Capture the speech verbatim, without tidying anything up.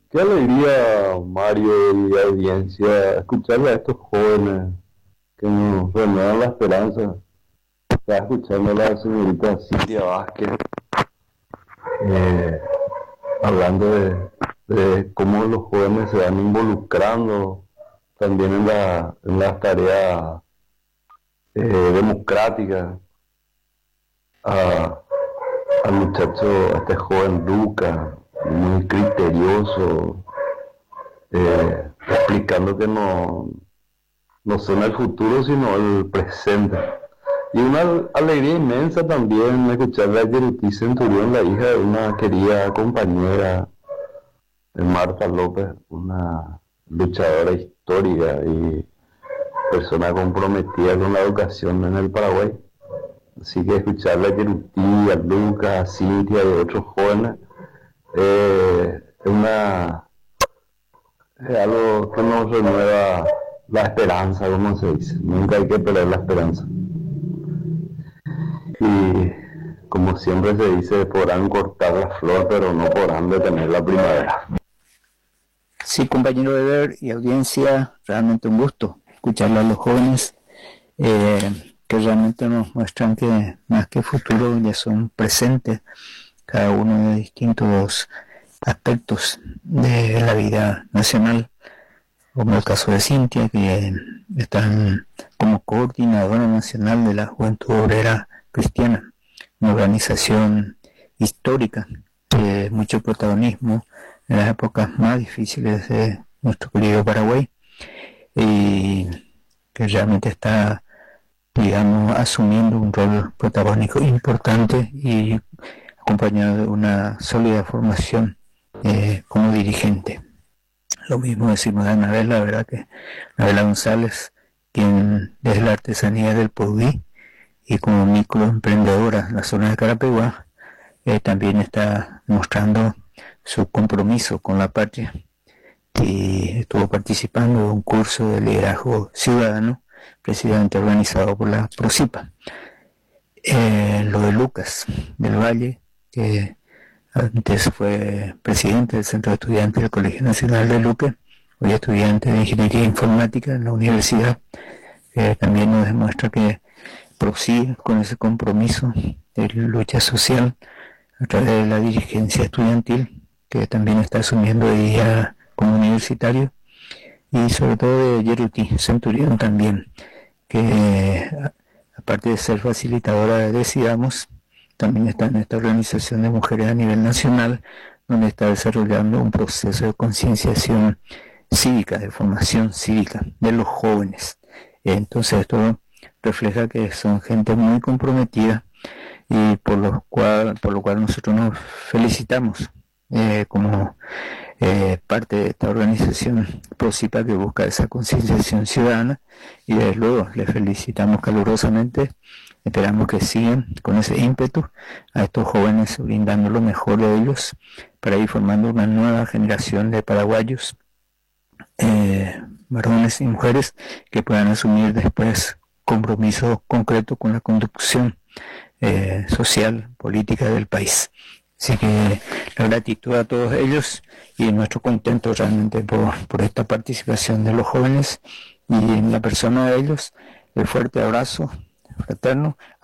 Qué alegría, Mario y audiencia, escucharle a estos jóvenes que nos renuevan la esperanza. Estaba escuchando a la señorita Cintia Vázquez, eh, hablando de, de cómo los jóvenes se van involucrando también en, la, en las tareas eh, democráticas. A, al muchacho, a este joven Luca, muy criterioso, eh, explicando que no, no son el futuro, sino el presente. Y una alegría inmensa también escuchar a Yeruti Centurión, la hija de una querida compañera de Marta López, una luchadora histórica y persona comprometida con la educación en el Paraguay. Así que escucharle a Yeruti, a Lucas, a Cintia y a otros jóvenes eh, es una es algo que nos renueva la esperanza, como se dice. Nunca hay que perder la esperanza. Y como siempre se dice, podrán cortar la flor, pero no podrán detener la primavera. Sí, compañero Eber y audiencia, realmente un gusto escucharlo a los jóvenes eh, que realmente nos muestran que más que futuro ya son presentes, cada uno de distintos aspectos de la vida nacional, como el caso de Cintia, que están como coordinadora nacional de la Juventud Obrera Cristiana, una organización histórica de mucho protagonismo en las épocas más difíciles de nuestro querido Paraguay, y que realmente está, digamos, asumiendo un rol protagónico importante y acompañado de una sólida formación eh, como dirigente. Lo mismo decimos de Anabela, la verdad que Anabela González, quien desde la artesanía del Podí y como microemprendedora en la zona de Carapeguá, eh, también está mostrando su compromiso con la patria y estuvo participando de un curso de liderazgo ciudadano precisamente organizado por la Procipa. Eh, lo de Lucas del Valle, que antes fue presidente del Centro de Estudiantes del Colegio Nacional de Luque, hoy estudiante de Ingeniería Informática en la universidad, eh, también nos demuestra que prosigue con ese compromiso de lucha social a través de la dirigencia estudiantil, que también está asumiendo ella como universitario, y sobre todo de Yeruti Centurión también, que aparte de ser facilitadora de Decidamos, también está en esta organización de mujeres a nivel nacional, donde está desarrollando un proceso de concienciación cívica, de formación cívica de los jóvenes. Entonces esto refleja que son gente muy comprometida y por lo cual, por lo cual nosotros nos felicitamos eh, como eh, parte de esta organización Procipa que busca esa concienciación ciudadana, y desde luego les felicitamos calurosamente. Esperamos que sigan con ese ímpetu a estos jóvenes, brindando lo mejor de ellos para ir formando una nueva generación de paraguayos, eh, varones y mujeres, que puedan asumir después compromisos concretos con la conducción eh, social, política del país. Así que la gratitud a todos ellos y nuestro contento realmente por, por esta participación de los jóvenes, y en la persona de ellos el fuerte abrazo fraterno